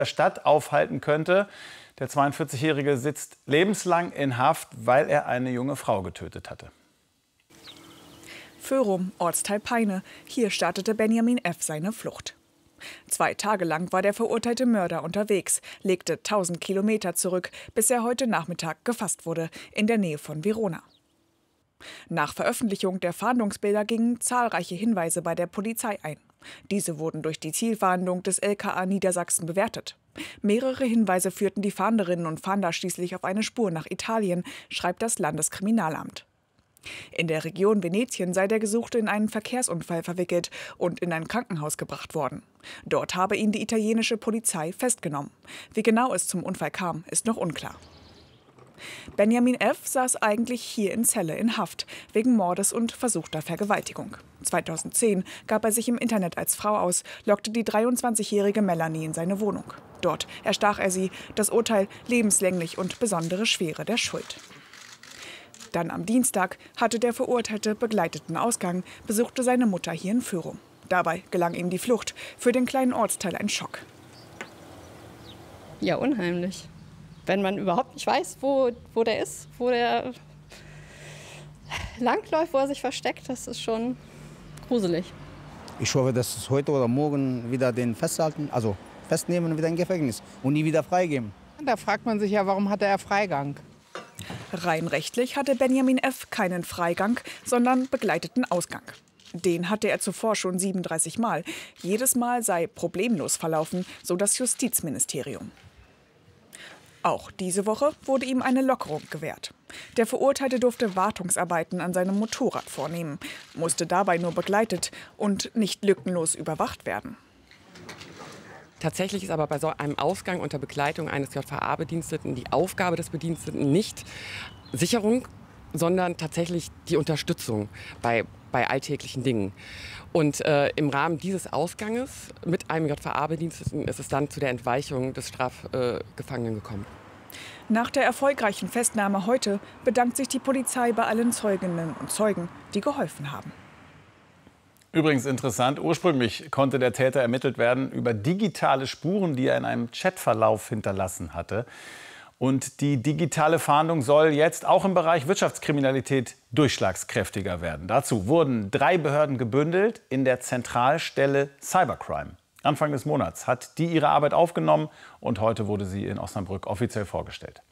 der Stadt aufhalten könnte. Der 42-Jährige sitzt lebenslang in Haft, weil er eine junge Frau getötet hatte. Föhrum, Ortsteil Peine. Hier startete Benjamin F. seine Flucht. 2 Tage lang war der verurteilte Mörder unterwegs, legte 1000 Kilometer zurück, bis er heute Nachmittag gefasst wurde, in der Nähe von Verona. Nach Veröffentlichung der Fahndungsbilder gingen zahlreiche Hinweise bei der Polizei ein. Diese wurden durch die Zielfahndung des LKA Niedersachsen bewertet. Mehrere Hinweise führten die Fahnderinnen und Fahnder schließlich auf eine Spur nach Italien, schreibt das Landeskriminalamt. In der Region Venetien sei der Gesuchte in einen Verkehrsunfall verwickelt und in ein Krankenhaus gebracht worden. Dort habe ihn die italienische Polizei festgenommen. Wie genau es zum Unfall kam, ist noch unklar. Benjamin F. saß eigentlich hier in Celle in Haft, wegen Mordes und versuchter Vergewaltigung. 2010 gab er sich im Internet als Frau aus, lockte die 23-jährige Melanie in seine Wohnung. Dort erstach er sie, das Urteil lebenslänglich und besondere Schwere der Schuld. Dann am Dienstag hatte der Verurteilte begleiteten Ausgang, besuchte seine Mutter hier in Föhrum. Dabei gelang ihm die Flucht, für den kleinen Ortsteil ein Schock. Ja, unheimlich. Wenn man überhaupt nicht weiß, wo der ist, wo der langläuft, wo er sich versteckt, das ist schon gruselig. Ich hoffe, dass es heute oder morgen wieder den festhalten, also festnehmen und wieder im Gefängnis und nie wieder freigeben. Da fragt man sich ja, warum hatte er Freigang? Rein rechtlich hatte Benjamin F. keinen Freigang, sondern begleiteten Ausgang. Den hatte er zuvor schon 37 Mal. Jedes Mal sei problemlos verlaufen, so das Justizministerium. Auch diese Woche wurde ihm eine Lockerung gewährt. Der Verurteilte durfte Wartungsarbeiten an seinem Motorrad vornehmen, musste dabei nur begleitet und nicht lückenlos überwacht werden. Tatsächlich ist aber bei so einem Ausgang unter Begleitung eines JVA-Bediensteten die Aufgabe des Bediensteten nicht Sicherung, sondern tatsächlich die Unterstützung bei alltäglichen Dingen. Und im Rahmen dieses Ausganges mit einem JVA-Bediensteten ist es dann zu der Entweichung des Strafgefangenen gekommen. Nach der erfolgreichen Festnahme heute bedankt sich die Polizei bei allen Zeuginnen und Zeugen, die geholfen haben. Übrigens interessant, ursprünglich konnte der Täter ermittelt werden über digitale Spuren, die er in einem Chatverlauf hinterlassen hatte. Und die digitale Fahndung soll jetzt auch im Bereich Wirtschaftskriminalität durchschlagskräftiger werden. Dazu wurden 3 Behörden gebündelt in der Zentralstelle Cybercrime. Anfang des Monats hat die ihre Arbeit aufgenommen und heute wurde sie in Osnabrück offiziell vorgestellt.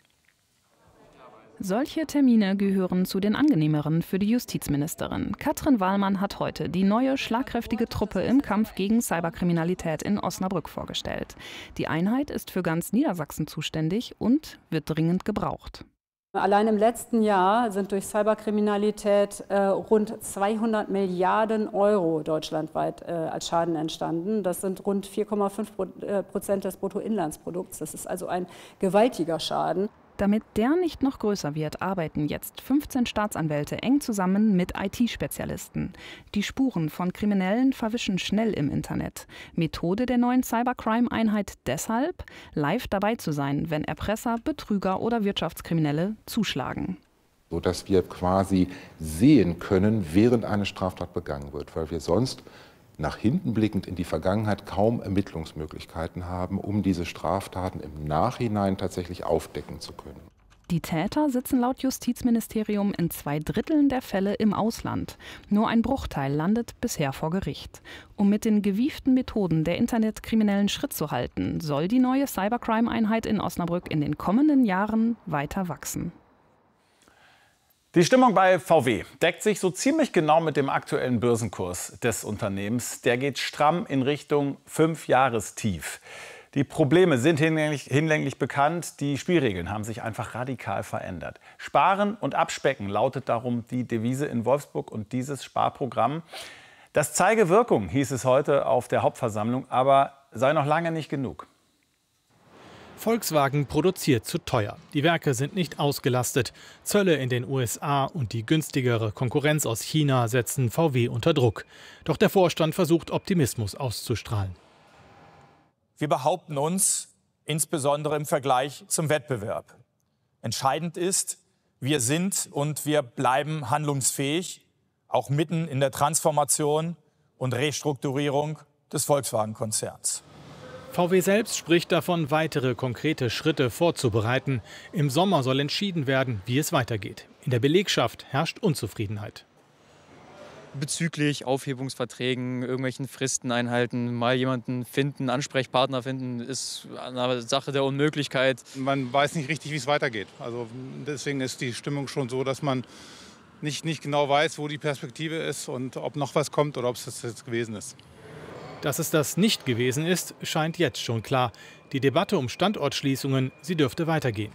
Solche Termine gehören zu den angenehmeren für die Justizministerin. Katrin Wahlmann hat heute die neue, schlagkräftige Truppe im Kampf gegen Cyberkriminalität in Osnabrück vorgestellt. Die Einheit ist für ganz Niedersachsen zuständig und wird dringend gebraucht. Allein im letzten Jahr sind durch Cyberkriminalität rund 200 Milliarden Euro deutschlandweit als Schaden entstanden. Das sind rund 4,5% des Bruttoinlandsprodukts. Das ist also ein gewaltiger Schaden. Damit der nicht noch größer wird, arbeiten jetzt 15 Staatsanwälte eng zusammen mit IT-Spezialisten. Die Spuren von Kriminellen verwischen schnell im Internet. Methode der neuen Cybercrime-Einheit deshalb, live dabei zu sein, wenn Erpresser, Betrüger oder Wirtschaftskriminelle zuschlagen. Sodass wir quasi sehen können, während eine Straftat begangen wird, weil wir sonst nach hinten blickend in die Vergangenheit kaum Ermittlungsmöglichkeiten haben, um diese Straftaten im Nachhinein tatsächlich aufdecken zu können. Die Täter sitzen laut Justizministerium in 2/3 der Fälle im Ausland. Nur ein Bruchteil landet bisher vor Gericht. Um mit den gewieften Methoden der Internetkriminellen Schritt zu halten, soll die neue Cybercrime-Einheit in Osnabrück in den kommenden Jahren weiter wachsen. Die Stimmung bei VW deckt sich so ziemlich genau mit dem aktuellen Börsenkurs des Unternehmens. Der geht stramm in Richtung 5-Jahrestief. Die Probleme sind hinlänglich bekannt. Die Spielregeln haben sich einfach radikal verändert. Sparen und abspecken lautet darum die Devise in Wolfsburg und dieses Sparprogramm. Das zeige Wirkung, hieß es heute auf der Hauptversammlung, aber sei noch lange nicht genug. Volkswagen produziert zu teuer. Die Werke sind nicht ausgelastet. Zölle in den USA und die günstigere Konkurrenz aus China setzen VW unter Druck. Doch der Vorstand versucht, Optimismus auszustrahlen. Wir behaupten uns, insbesondere im Vergleich zum Wettbewerb. Entscheidend ist, wir sind und wir bleiben handlungsfähig, auch mitten in der Transformation und Restrukturierung des Volkswagen-Konzerns. VW selbst spricht davon, weitere konkrete Schritte vorzubereiten. Im Sommer soll entschieden werden, wie es weitergeht. In der Belegschaft herrscht Unzufriedenheit. Bezüglich Aufhebungsverträgen, irgendwelchen Fristen einhalten, mal jemanden finden, Ansprechpartner finden, ist eine Sache der Unmöglichkeit. Man weiß nicht richtig, wie es weitergeht. Also deswegen ist die Stimmung schon so, dass man nicht genau weiß, wo die Perspektive ist und ob noch was kommt oder ob es das jetzt gewesen ist. Dass es das nicht gewesen ist, scheint jetzt schon klar. Die Debatte um Standortschließungen, sie dürfte weitergehen.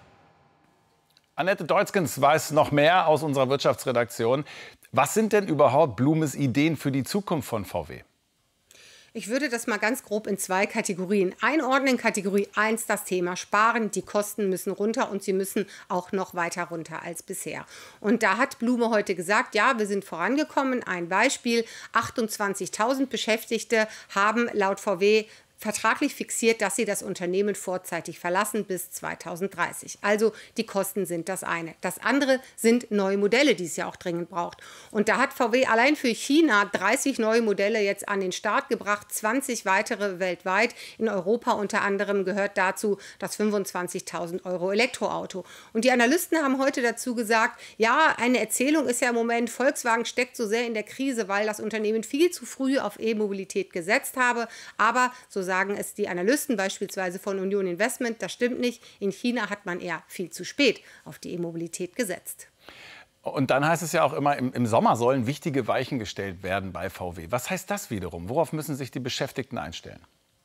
Annette Deutzgens weiß noch mehr aus unserer Wirtschaftsredaktion. Was sind denn überhaupt Blumes Ideen für die Zukunft von VW? Ich würde das mal ganz grob in 2 Kategorien einordnen. Kategorie 1 das Thema Sparen. Die Kosten müssen runter und sie müssen auch noch weiter runter als bisher. Und da hat Blume heute gesagt, ja, wir sind vorangekommen. Ein Beispiel, 28.000 Beschäftigte haben laut VW vertraglich fixiert, dass sie das Unternehmen vorzeitig verlassen bis 2030. Also die Kosten sind das eine. Das andere sind neue Modelle, die es ja auch dringend braucht. Und da hat VW allein für China 30 neue Modelle jetzt an den Start gebracht, 20 weitere weltweit. In Europa unter anderem gehört dazu das 25.000 € Elektroauto. Und die Analysten haben heute dazu gesagt, ja, eine Erzählung ist ja im Moment, Volkswagen steckt so sehr in der Krise, weil das Unternehmen viel zu früh auf E-Mobilität gesetzt habe. Aber so sagen es die Analysten, beispielsweise von Union Investment, das stimmt nicht. In China hat man eher viel zu spät auf die E-Mobilität gesetzt. Und dann heißt es ja auch immer, im Sommer sollen wichtige Weichen gestellt werden bei VW. Was heißt das wiederum? Worauf müssen sich die Beschäftigten einstellen?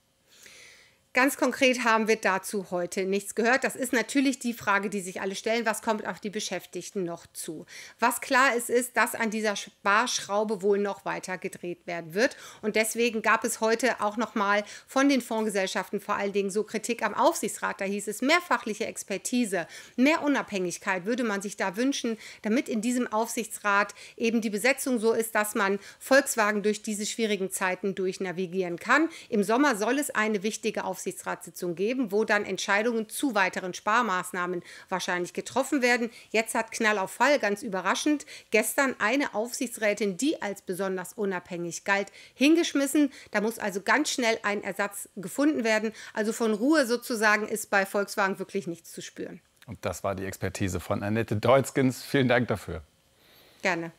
Ganz konkret haben wir dazu heute nichts gehört. Das ist natürlich die Frage, die sich alle stellen. Was kommt auf die Beschäftigten noch zu? Was klar ist, dass an dieser Sparschraube wohl noch weiter gedreht werden wird. Und deswegen gab es heute auch noch mal von den Fondsgesellschaften vor allen Dingen so Kritik am Aufsichtsrat. Da hieß es, mehr fachliche Expertise, mehr Unabhängigkeit würde man sich da wünschen, damit in diesem Aufsichtsrat eben die Besetzung so ist, dass man Volkswagen durch diese schwierigen Zeiten durchnavigieren kann. Im Sommer soll es eine wichtige Aufsichtsratssitzung geben, wo dann Entscheidungen zu weiteren Sparmaßnahmen wahrscheinlich getroffen werden. Jetzt hat Knall auf Fall, ganz überraschend, gestern eine Aufsichtsrätin, die als besonders unabhängig galt, hingeschmissen. Da muss also ganz schnell ein Ersatz gefunden werden. Also von Ruhe sozusagen ist bei Volkswagen wirklich nichts zu spüren. Und das war die Expertise von Annette Deutzgens. Vielen Dank dafür. Gerne.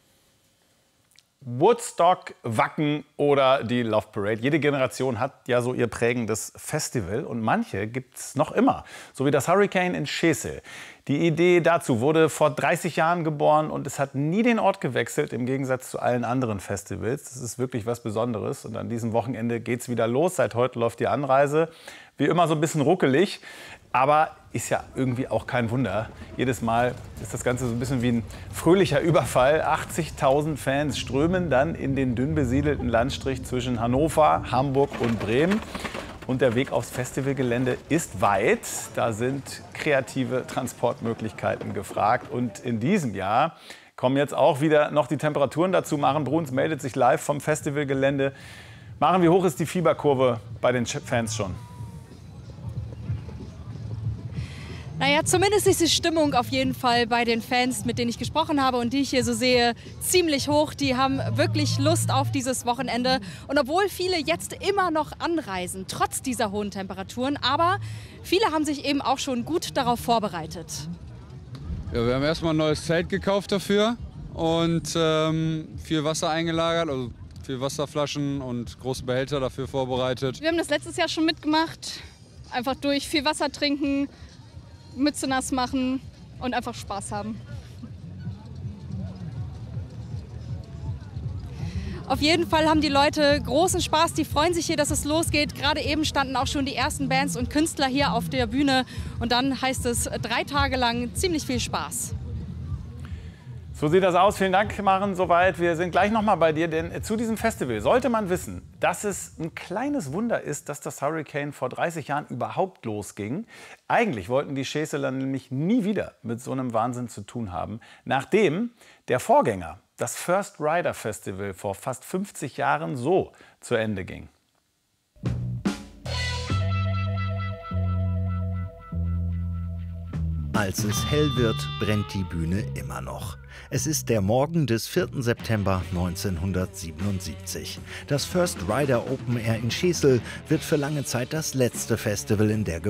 Woodstock, Wacken oder die Love Parade. Jede Generation hat ja so ihr prägendes Festival und manche gibt es noch immer, so wie das Hurricane in Schesel. Die Idee dazu wurde vor 30 Jahren geboren und es hat nie den Ort gewechselt, im Gegensatz zu allen anderen Festivals. Das ist wirklich was Besonderes und an diesem Wochenende geht es wieder los. Seit heute läuft die Anreise. Wie immer so ein bisschen ruckelig, aber ist ja irgendwie auch kein Wunder. Jedes Mal ist das Ganze so ein bisschen wie ein fröhlicher Überfall. 80.000 Fans strömen dann in den dünn besiedelten Landstrich zwischen Hannover, Hamburg und Bremen. Und der Weg aufs Festivalgelände ist weit. Da sind kreative Transportmöglichkeiten gefragt. Und in diesem Jahr kommen jetzt auch wieder noch die Temperaturen dazu. Maren Bruns meldet sich live vom Festivalgelände. Maren, wie hoch ist die Fieberkurve bei den Fans schon? Naja, zumindest ist die Stimmung auf jeden Fall bei den Fans, mit denen ich gesprochen habe und die ich hier so sehe, ziemlich hoch. Die haben wirklich Lust auf dieses Wochenende. Und obwohl viele jetzt immer noch anreisen, trotz dieser hohen Temperaturen, aber viele haben sich eben auch schon gut darauf vorbereitet. Ja, wir haben erstmal ein neues Zelt gekauft dafür und viel Wasser eingelagert, also viel Wasserflaschen und große Behälter dafür vorbereitet. Wir haben das letztes Jahr schon mitgemacht. Einfach durch viel Wasser trinken, Mütze nass machen und einfach Spaß haben. Auf jeden Fall haben die Leute großen Spaß, die freuen sich hier, dass es losgeht. Gerade eben standen auch schon die ersten Bands und Künstler hier auf der Bühne. Und dann heißt es 3 Tage lang ziemlich viel Spaß. So sieht das aus. Vielen Dank, Maren, soweit. Wir sind gleich noch mal bei dir, denn zu diesem Festival sollte man wissen, dass es ein kleines Wunder ist, dass das Hurricane vor 30 Jahren überhaupt losging. Eigentlich wollten die Scheseler nämlich nie wieder mit so einem Wahnsinn zu tun haben, nachdem der Vorgänger, das First Rider Festival, vor fast 50 Jahren so zu Ende ging. Als es hell wird, brennt die Bühne immer noch. Es ist der Morgen des 4. September 1977. Das First Rider Open Air in Schesel wird für lange Zeit das letzte Festival in der